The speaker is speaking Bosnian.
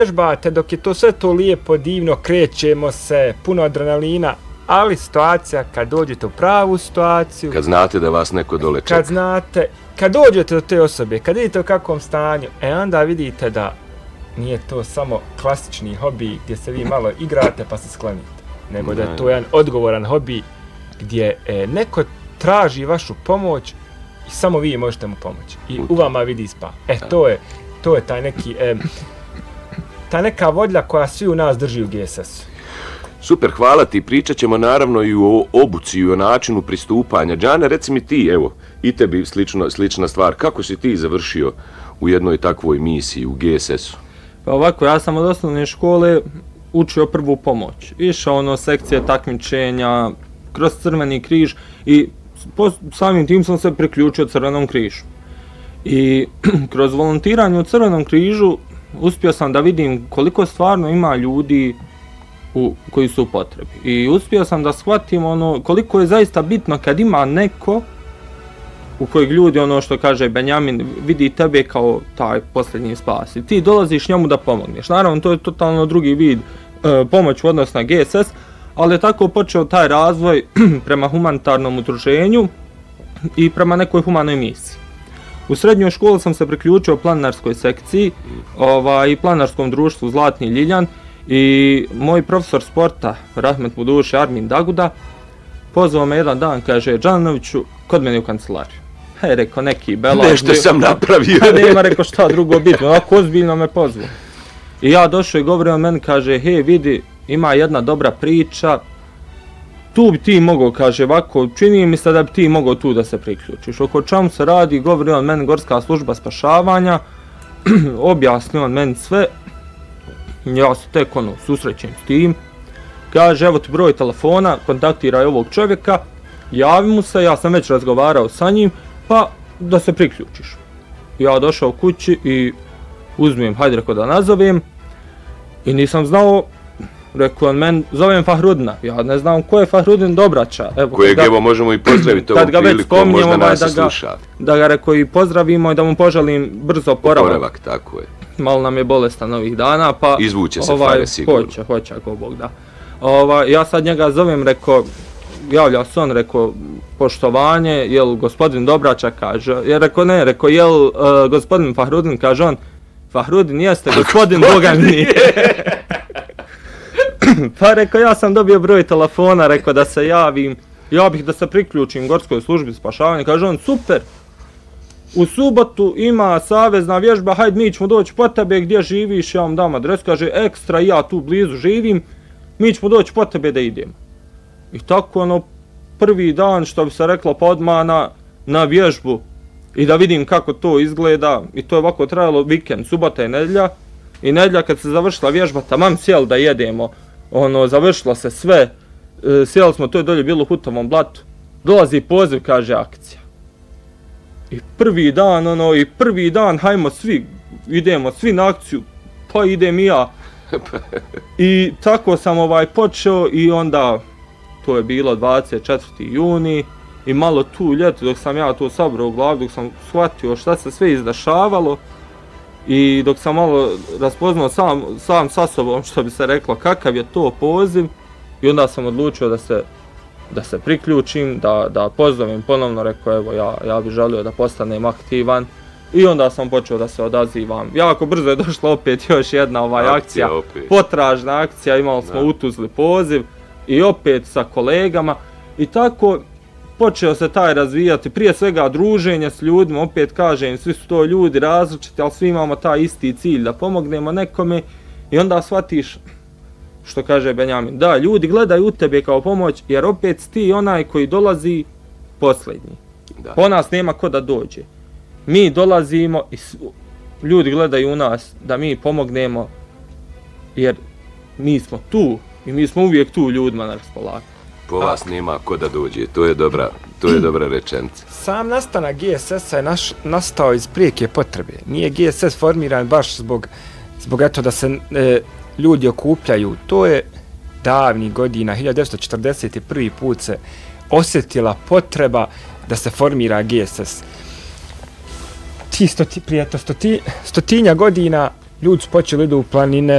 vježbate, dok je to sve to lijepo, divno, krećemo se, puno adrenalina, ali situacija, kad dođete u pravu situaciju... Kad znate da vas neko dole čeka. Kad dođete do te osobe, kad vidite u kakvom stanju, onda vidite da nije to samo klasični hobi gdje se vi malo igrate pa se sklonite, nego da je to jedan odgovoran hobi gdje neko traži vašu pomoć i samo vi možete mu pomoći i u vama vidi spa. To je taj neki, ta neka vodlja koja svi u nas drži u GSS-u. Super, hvala ti. Pričat ćemo naravno i o obuci i o načinu pristupanja. Džane, reci mi ti, evo, i tebi slična stvar. Kako si ti završio u jednoj takvoj misiji u GSS-u? Pa ovako, ja sam od osnovne škole učio prvu pomoć. Išao sekcije takmičenja, kroz Crveni križ i samim tim sam se priključio Crvenom križu. I kroz volontiranje u Crvenom križu uspio sam da vidim koliko stvarno ima ljudi koji su u potrebi. I uspio sam da shvatim koliko je zaista bitno kad ima neko u kojeg ljudi, što kaže Benjamin, vidi tebe kao taj posljednji spas. I ti dolaziš njemu da pomogneš. Naravno, to je totalno drugi vid pomoć u odnosu na GSS, ali je tako počeo taj razvoj prema humanitarnom udruženju i prema nekoj humanoj misiji. U srednjoj školi sam se priključio planinarskoj sekciji i planinarskom društvu Zlatni Ljiljan i moj profesor sporta, rahmet mu duši, Armin Daguda, pozvao me jedan dan, kaže, Đanoviću, kod mene u kancelariju. Rekao, neki belaž. Nešto sam napravio. Nema, rekao, šta drugo bitno, ovako ozbiljno me pozvao. I ja došao i govorio on meni, kaže, vidi, ima jedna dobra priča, tu bi ti mogao, kaže, ovako, čini mi se da bi ti mogao tu da se priključiš. Oko čemu se radi, govori on meni Gorska služba spašavanja, objasni on meni sve, ja se tek susrećem s tim, kaže, evo ti broj telefona, kontaktiraj ovog čovjeka, javi mu se, ja sam već razgovarao sa njim, pa da se priključiš. Ja došao kući i uzmem, hajde rekao da nazovem, i nisam znao, rekao on meni, zovem Fahrudina, ja ne znam ko je Fahrudin Dobraća. Kojeg evo možemo i pozdraviti ovom prilikom, možda nas sluša. Da ga rekao i pozdravimo i da mu poželim brzo oporavak. Tako je. Malo nam je bolestan ovih dana, pa... Izvuče se fare sigurno. Hoće, ako Bog da. Ja sad njega zovem, rekao, javlja se on, rekao, poštovanje, jel gospodin Dobraća, kaže, rekao, jel gospodin Fahrudin, kaže on, Fahrudin jeste, gospodin Boga mi nije. Pa rekao, ja sam dobio broj telefona, rekao da se javim, ja bih da se priključim Gorskoj službi spašavanja, kaže on, super, u subotu ima savezna vježba, hajde mi ćemo doći po tebe, gdje živiš, ja vam dam adres, kaže, ekstra, ja tu blizu živim, mi ćemo doći po tebe da idemo. I tako prvi dan, što bi se reklo, pa odmah na vježbu i da vidim kako to izgleda, i to je ovako trajalo vikend, subota i nedjelja, i nedjelja kad se završila vježba, tamam sjeli da jedemo, završilo se sve, sjeli smo, to je dolje bilo u Hutovom blatu, dolazi poziv, kaže, akcija. I prvi dan, hajmo svi, idemo svi na akciju, pa idem i ja. I tako sam počeo i onda, to je bilo 24. juni, i malo tu ljeto dok sam ja to sabrao u glavu, dok sam shvatio šta se sve izdešavalo i dok sam malo raspoznao sam sa sobom, što bi se reklo, kakav je to poziv, i onda sam odlučio da se priključim, da pozovem ponovno, rekao, evo ja bih želio da postanem aktivan, i onda sam počeo da se odazivam. Jako brzo je došla opet još jedna akcija, potražna akcija, imali smo u Tuzli poziv i opet sa kolegama, i tako počeo se taj razvijati, prije svega druženje s ljudima, opet kažem, svi su to ljudi različiti, ali svi imamo taj isti cilj, da pomognemo nekome, i onda shvatiš, što kaže Benjamin, da, ljudi gledaju u tebe kao pomoć, jer opet si ti onaj koji dolazi posljednji. Po nas nema ko da dođe. Mi dolazimo i ljudi gledaju u nas da mi pomognemo, jer mi smo tu i mi smo uvijek tu ljudima na raspolaganju. Po vas nema ko da dođe, to je dobra rečenica. Sam nastanak GSS-a je nastao iz prijeke potrebe. Nije GSS formiran baš zbog eto da se ljudi okupljaju. To je davnih godina, 1941. put se osjetila potreba da se formira GSS. Prije stotinja godina ljudi su počeli idu u planine,